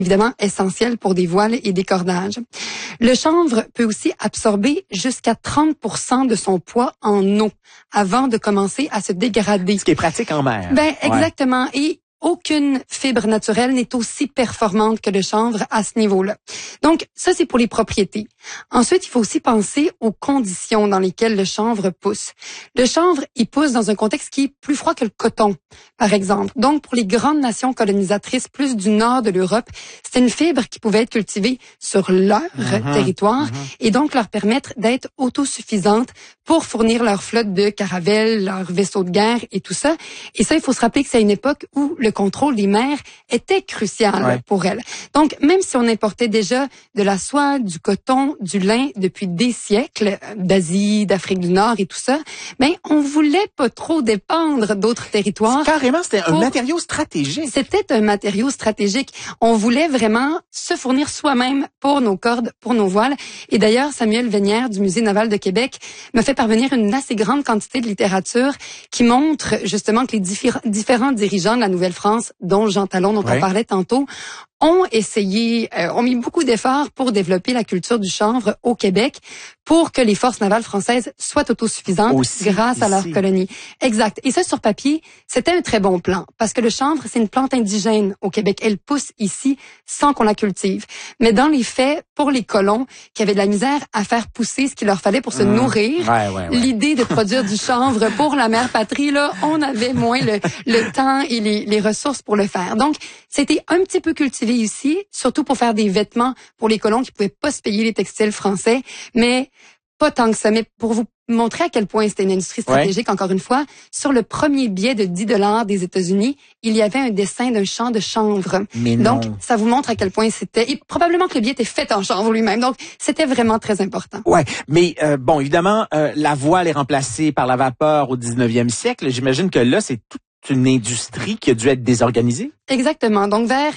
évidemment essentiel pour des voiles et des cordages. Le chanvre peut aussi absorber jusqu'à 30% de son poids en eau avant de commencer à se dégrader. Ce qui est pratique en mer. Ben, exactement. Et aucune fibre naturelle n'est aussi performante que le chanvre à ce niveau-là. Donc, ça, c'est pour les propriétés. Ensuite, il faut aussi penser aux conditions dans lesquelles le chanvre pousse. Le chanvre, il pousse dans un contexte qui est plus froid que le coton, par exemple. Donc, pour les grandes nations colonisatrices plus du nord de l'Europe, c'était une fibre qui pouvait être cultivée sur leur territoire et donc leur permettre d'être autosuffisantes pour fournir leur flotte de caravelles, leurs vaisseaux de guerre et tout ça. Et ça, il faut se rappeler que c'est à une époque où le contrôle des mers était crucial pour elles. Donc, même si on importait déjà de la soie, du coton, du lin depuis des siècles, d'Asie, d'Afrique du Nord et tout ça, ben, on voulait pas trop dépendre d'autres territoires. Carrément, c'était un matériau stratégique. C'était un matériau stratégique. On voulait vraiment se fournir soi-même pour nos cordes, pour nos voiles. Et d'ailleurs, Samuel Vénière du Musée naval de Québec me fait parvenir une assez grande quantité de littérature qui montre justement que les différents dirigeants de la Nouvelle-France, dont Jean Talon, dont on parlait tantôt, ont essayé, ont mis beaucoup d'efforts pour développer la culture du chanvre au Québec pour que les forces navales françaises soient autosuffisantes grâce à leur colonie. Exact. Et ça, sur papier, c'était un très bon plan parce que le chanvre, c'est une plante indigène au Québec. Elle pousse ici sans qu'on la cultive. Mais dans les faits, pour les colons qui avaient de la misère à faire pousser ce qu'il leur fallait pour se nourrir, l'idée de produire du chanvre pour la mère patrie, là, on avait moins le temps et les ressources pour le faire. Donc, c'était un petit peu cultivé ici, surtout pour faire des vêtements pour les colons qui pouvaient pas se payer les textiles français, mais pas tant que ça. Mais pour vous montrer à quel point c'était une industrie stratégique, encore une fois, sur le premier billet de 10$ des États-Unis, il y avait un dessin d'un champ de chanvre. Donc, ça vous montre à quel point c'était... Et probablement que le billet était fait en chanvre lui-même. Donc, c'était vraiment très important. Ouais, mais bon, évidemment, la voile est remplacée par la vapeur au 19e siècle. J'imagine que là, c'est toute une industrie qui a dû être désorganisée. Exactement. Donc, vers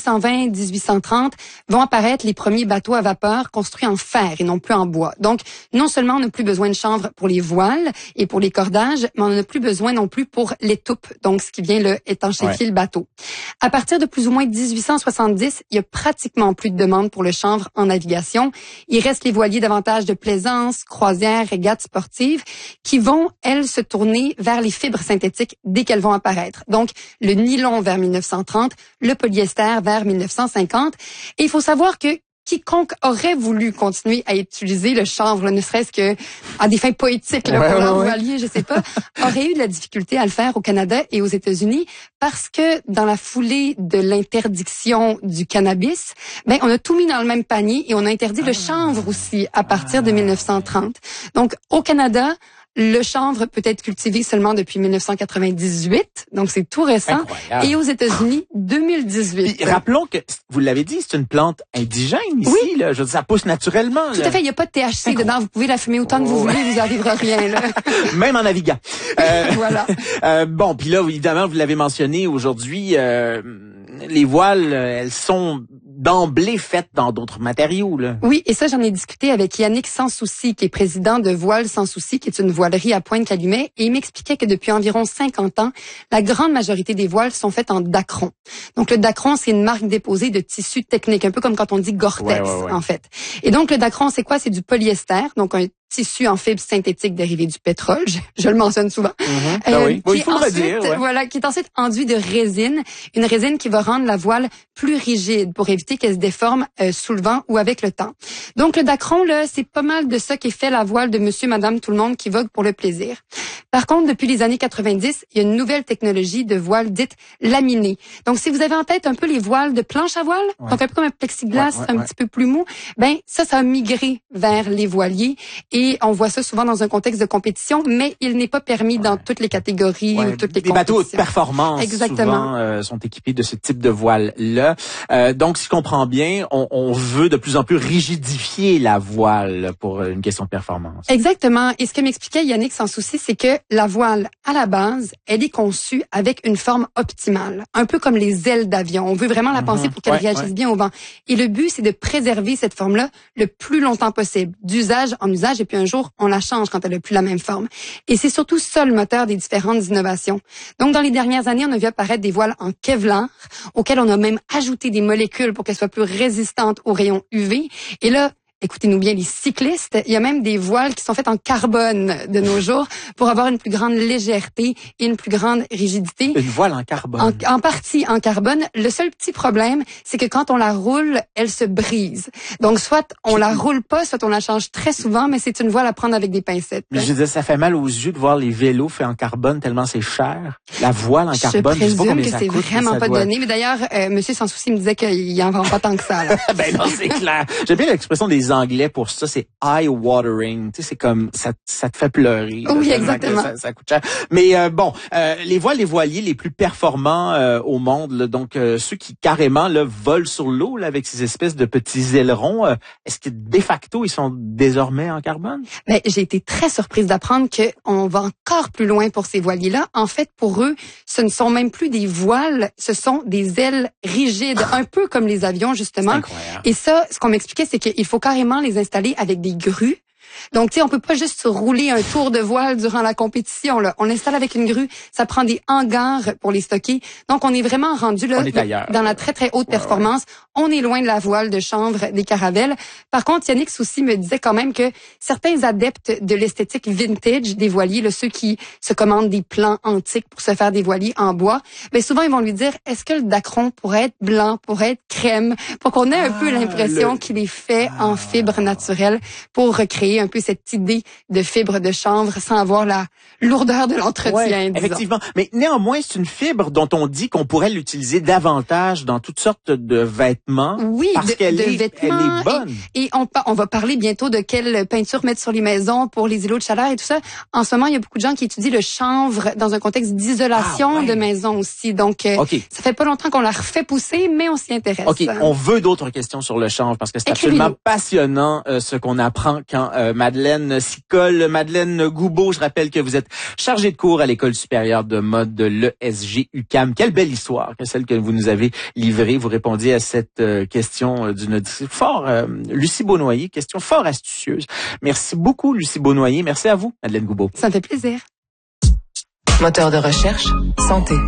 1820-1830, vont apparaître les premiers bateaux à vapeur construits en fer et non plus en bois. Donc, non seulement on n'a plus besoin de chanvre pour les voiles et pour les cordages, mais on n'a plus besoin non plus pour l'étoupe, donc ce qui vient étanchéfier le bateau. À partir de plus ou moins 1870, il y a pratiquement plus de demande pour le chanvre en navigation. Il reste les voiliers davantage de plaisance, croisières, régates sportives, qui vont, elles, se tourner vers les fibres synthétiques dès qu'elles vont apparaître. Donc, le nylon vers 1930, le polyester vers 1950. Et il faut savoir que quiconque aurait voulu continuer à utiliser le chanvre, ne serait-ce que à des fins poétiques, pour leur voilier, je sais pas, aurait eu de la difficulté à le faire au Canada et aux États-Unis parce que dans la foulée de l'interdiction du cannabis, ben, on a tout mis dans le même panier et on a interdit le chanvre aussi à partir de 1930. Donc, au Canada, le chanvre peut être cultivé seulement depuis 1998, donc c'est tout récent. Incroyable. Et aux États-Unis, 2018. Puis, rappelons que, vous l'avez dit, c'est une plante indigène ici. Là. Je veux dire, ça pousse naturellement. Tout à fait, il n'y a pas de THC dedans. Vous pouvez la fumer autant que vous voulez, il vous arrivera rien. Là. Même en naviguant. Voilà. Bon, puis là, évidemment, vous l'avez mentionné aujourd'hui, les voiles, elles sont d'emblée faites dans d'autres matériaux. Là. Oui, et ça, j'en ai discuté avec Yannick Sans Souci, qui est président de Voiles Sans Souci, qui est une voilerie à Pointe-Calumet, et il m'expliquait que depuis environ 50 ans, la grande majorité des voiles sont faites en dacron. Donc, le dacron, c'est une marque déposée de tissu technique, un peu comme quand on dit Gore-Tex, en fait. Et donc, le dacron, c'est quoi? C'est du polyester, donc un tissu en fibre synthétique dérivé du pétrole, je le mentionne souvent. Oui, il faut le dire. Voilà, qui est ensuite enduit de résine, une résine qui va rendre la voile plus rigide pour éviter qu'elle se déforme sous le vent ou avec le temps. Donc le dacron, là, c'est pas mal de ça qui fait la voile de monsieur, madame, tout le monde qui vogue pour le plaisir. Par contre, depuis les années 90, il y a une nouvelle technologie de voile dite laminée. Donc si vous avez en tête un peu les voiles de planche à voile, donc un peu comme un plexiglas, un petit peu plus mou, ben ça a migré vers les voiliers. Et on voit ça souvent dans un contexte de compétition, mais il n'est pas permis dans toutes les catégories ou toutes les compétitions. Les bateaux de performance souvent sont équipés de ce type de voile-là. Donc, si je comprends bien, on veut de plus en plus rigidifier la voile pour une question de performance. Exactement. Et ce que m'expliquait Yannick Sans Souci, c'est que la voile, à la base, elle est conçue avec une forme optimale, un peu comme les ailes d'avion. On veut vraiment la penser pour qu'elle réagisse bien au vent. Et le but, c'est de préserver cette forme-là le plus longtemps possible, d'usage en usage et puis un jour, on la change quand elle n'a plus la même forme. Et c'est surtout ça le moteur des différentes innovations. Donc, dans les dernières années, on a vu apparaître des voiles en Kevlar, auxquelles on a même ajouté des molécules pour qu'elles soient plus résistantes aux rayons UV. Et là, écoutez-nous bien, les cyclistes, il y a même des voiles qui sont faites en carbone de nos jours pour avoir une plus grande légèreté et une plus grande rigidité. Une voile en carbone. En partie en carbone. Le seul petit problème, c'est que quand on la roule, elle se brise. Donc, soit on la roule pas, soit on la change très souvent, mais c'est une voile à prendre avec des pincettes. Mais je disais, ça fait mal aux yeux de voir les vélos faits en carbone tellement c'est cher. La voile en carbone, je présume que c'est vraiment pas donné. Mais d'ailleurs, Monsieur Sans Souci me disait qu'il en vend pas tant que ça. Là. Ben non, c'est clair. J'aime bien l'expression des Anglais pour ça, c'est eye-watering. Tu sais, c'est comme ça te fait pleurer. Oui, exactement. Ça coûte cher. Mais les voiles, les voiliers les plus performants au monde, là, donc ceux qui carrément là, volent sur l'eau là, avec ces espèces de petits ailerons, est-ce que de facto ils sont désormais en carbone? Ben, j'ai été très surprise d'apprendre qu'on va encore plus loin pour ces voiliers-là. En fait, pour eux, ce ne sont même plus des voiles, ce sont des ailes rigides, un peu comme les avions justement. C'est incroyable. Et ça, ce qu'on m'expliquait, c'est qu'il faut carrément les installer avec des grues. Donc, tu sais, on peut pas juste rouler un tour de voile durant la compétition. Là. On l'installe avec une grue. Ça prend des hangars pour les stocker. Donc, on est vraiment rendu là dans la très, très haute performance. Ouais. On est loin de la voile de chanvre des caravelles. Par contre, Yannick Soucy me disait quand même que certains adeptes de l'esthétique vintage des voiliers, là, ceux qui se commandent des plans antiques pour se faire des voiliers en bois, ben souvent, ils vont lui dire, est-ce que le dacron pourrait être blanc, pourrait être crème, pour qu'on ait un peu l'impression qu'il est fait en fibre naturelle pour recréer un peu cette idée de fibre de chanvre sans avoir la lourdeur de l'entretien. Ouais, effectivement. Mais néanmoins, c'est une fibre dont on dit qu'on pourrait l'utiliser davantage dans toutes sortes de vêtements. Oui, parce qu'elle est bonne. Et on va parler bientôt de quelle peinture mettre sur les maisons pour les îlots de chaleur et tout ça. En ce moment, il y a beaucoup de gens qui étudient le chanvre dans un contexte d'isolation de maison aussi. Donc, ça fait pas longtemps qu'on la refait pousser, mais on s'y intéresse. OK, on veut d'autres questions sur le chanvre parce que c'est absolument passionnant ce qu'on apprend quand Madeleine s'y colle. Madeleine Goubeau, je rappelle que vous êtes chargée de cours à l'École supérieure de mode de l'ESG UQAM. Quelle belle histoire que celle que vous nous avez livrée. Vous répondiez à cette question d'une auditrice fort, Lucie Beaunoyer, question fort astucieuse. Merci beaucoup, Lucie Beaunoyer. Merci à vous, Madeleine Goubeau. Ça me fait plaisir. Moteur de recherche, santé.